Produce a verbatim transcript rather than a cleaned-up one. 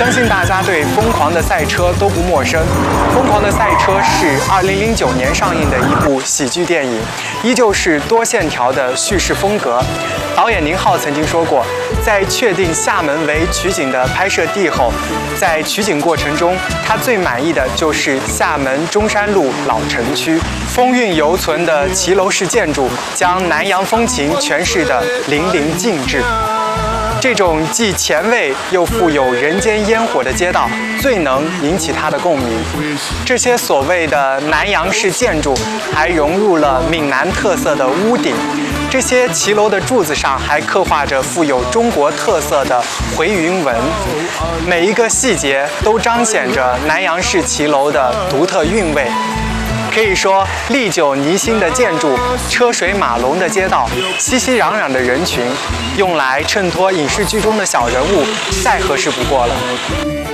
相信大家对《疯狂的赛车》都不陌生，《疯狂的赛车》是二零零九年上映的一部喜剧电影，依旧是多线条的叙事风格。导演宁浩曾经说过，在确定厦门为取景的拍摄地后，在取景过程中，他最满意的就是厦门中山路老城区，风韵犹存的骑楼式建筑，将南洋风情诠释得淋漓尽致。这种既前卫又富有人间烟火的街道，最能引起他的共鸣。这些所谓的南洋式建筑，还融入了闽南特色的屋顶。这些骑楼的柱子上还刻画着富有中国特色的回云纹，每一个细节都彰显着南洋式骑楼的独特韵味。可以说，历久弥新的建筑，车水马龙的街道，熙熙攘攘的人群，用来衬托影视剧中的小人物，再合适不过了。